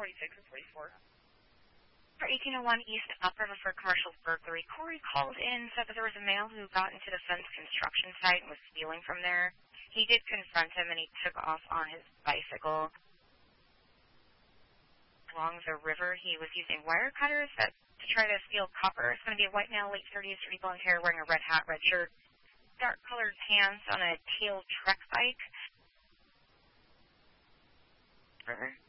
46 and 44. For 1801 East Upriver for commercial burglary, Corey called in, said that there was a male who got into the fence construction site and was stealing from there. He did confront him, and he took off on his bicycle. Along the river, he was using wire cutters to try to steal copper. It's going to be a white male, late 30s, dirty blonde hair, wearing a red hat, red shirt, dark-colored pants on a tail trek bike. River.